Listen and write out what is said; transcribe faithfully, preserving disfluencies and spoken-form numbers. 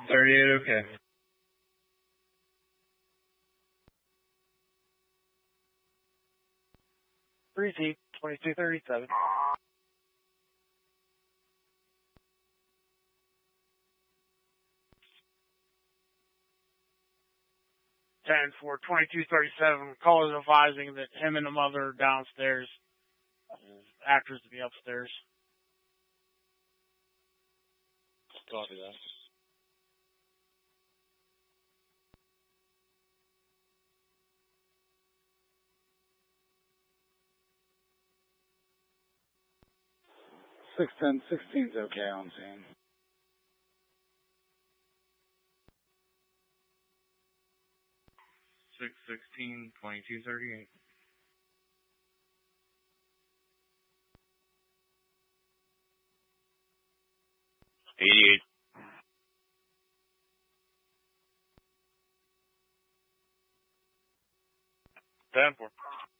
thirty-eight, okay. Three Z, twenty-two thirty-seven. ten for twenty-two thirty-seven. Callers advising that him and the mother are downstairs. Actors to be upstairs. Copy that. six ten sixteen is okay on scene. six sixteen, twenty-two thirty-eight. eighty-eight. ten four.